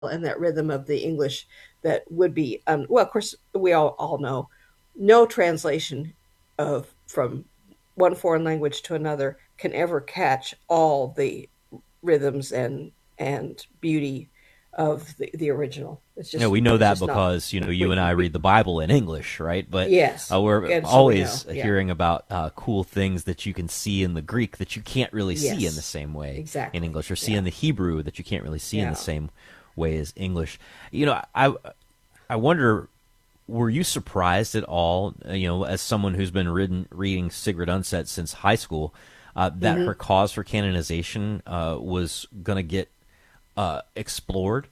and that rhythm of the English that would be, well, of course, we all know no translation of from one foreign language to another can ever catch all the rhythms and beauty of the original. We know it's that just not. because you and I We read the Bible in English, right? But yes, we're and so we know. always Yeah. hearing about cool things that you can see in the Greek that you can't really see in the Yes. same way in Exactly. English, or see Yeah. in the Hebrew that you can't really see in the Yeah. same way as English. I wonder, were you surprised at all, as someone who's been reading Sigrid Undset since high school, that her cause for canonization was going to get explored?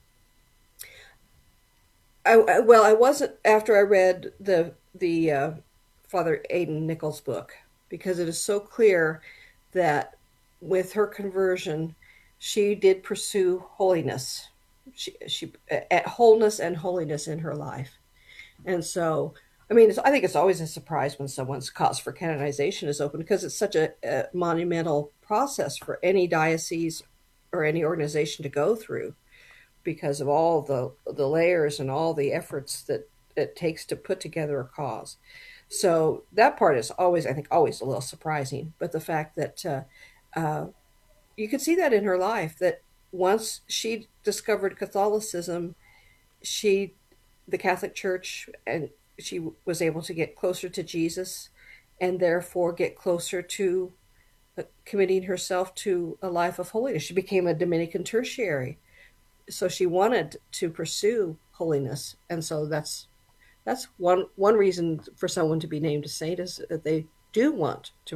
Well, I wasn't after I read the Father Aidan Nichols book, because it is so clear that with her conversion, she did pursue holiness. She at wholeness and holiness in her life, and so I mean, I think it's always a surprise when someone's cause for canonization is open, because it's such a monumental process for any diocese or any organization to go through, because of all the layers and all the efforts that it takes to put together a cause. So that part is always, I think, always a little surprising. But the fact that uh, you could see that in her life, that once she discovered Catholicism, she, the Catholic Church, and she was able to get closer to Jesus, and therefore get closer to committing herself to a life of holiness. She became a Dominican tertiary, so she wanted to pursue holiness, and so that's one reason for someone to be named a saint, is that they do want to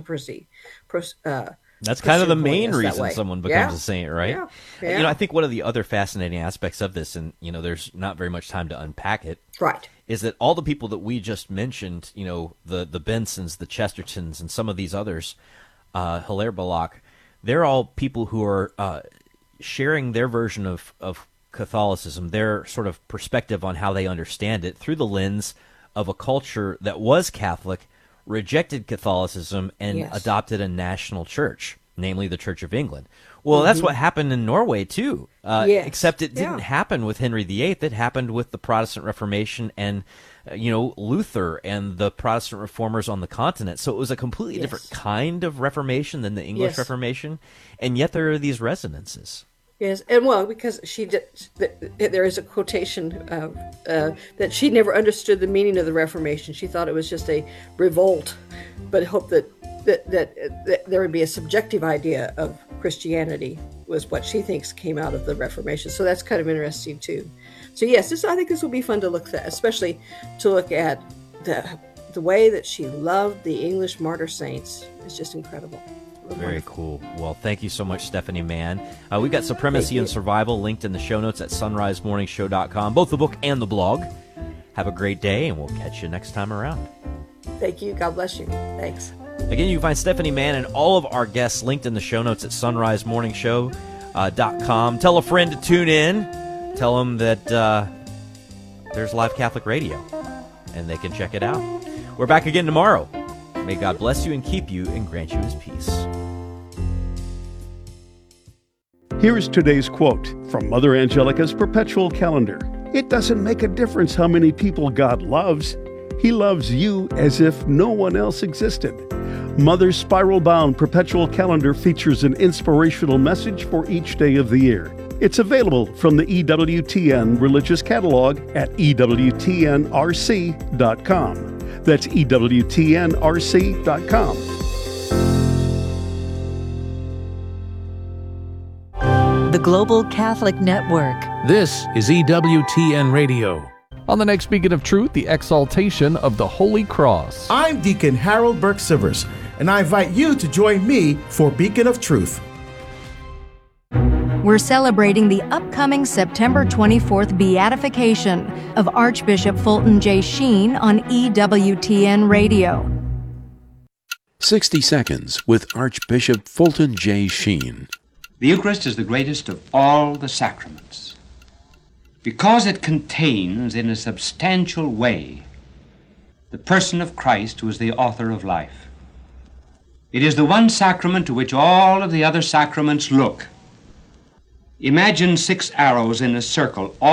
uh, That's kind of pursue the main holiness that reason way. someone becomes Yeah, a saint, right? yeah, yeah. I think one of the other fascinating aspects of this, and there's not very much time to unpack it, Right. is that all the people that we just mentioned, the Bensons, the Chestertons, and some of these others, Hilaire Belloc, they're all people who are sharing their version of Catholicism, their sort of perspective on how they understand it through the lens of a culture that was Catholic, rejected Catholicism, and Yes. adopted a national church, namely the Church of England. Well, that's what happened in Norway, too, Yes. except it didn't Yeah. happen with Henry VIII. It happened with the Protestant Reformation and, Luther and the Protestant reformers on the continent. So it was a completely different Yes. kind of Reformation than the English Yes. Reformation, and yet there are these resonances. Yes, and well, because there is a quotation that she never understood the meaning of the Reformation. She thought it was just a revolt, but hoped that there would be a subjective idea of Christianity, was what she thinks came out of the Reformation. So that's kind of interesting too. So yes, I think this will be fun to look at, especially to look at the way that she loved the English martyr saints. It's just incredible. Very cool. Well, thank you so much, Stephanie Mann. We got Supremacy and Survival linked in the show notes at sunrisemorningshow.com, both the book and the blog. Have a great day, and we'll catch you next time around. Thank you. God bless you. Thanks. Again, you can find Stephanie Mann and all of our guests linked in the show notes at sunrisemorningshow.com. Tell a friend to tune in. Tell them that there's Live Catholic Radio, and they can check it out. We're back again tomorrow. May God bless you and keep you and grant you his peace. Here's today's quote from Mother Angelica's Perpetual Calendar. It doesn't make a difference how many people God loves. He loves you as if no one else existed. Mother's spiral-bound Perpetual Calendar features an inspirational message for each day of the year. It's available from the EWTN Religious Catalog at EWTNRC.com. That's EWTNRC.com. The Global Catholic Network. This is EWTN Radio. On the next Beacon of Truth, the exaltation of the Holy Cross. I'm Deacon Harold Burke-Sivers, and I invite you to join me for Beacon of Truth. We're celebrating the upcoming September 24th beatification of Archbishop Fulton J. Sheen on EWTN Radio. 60 Seconds with Archbishop Fulton J. Sheen. The Eucharist is the greatest of all the sacraments because it contains in a substantial way the person of Christ, who is the author of life. It is the one sacrament to which all of the other sacraments look Imagine 6 arrows in a circle,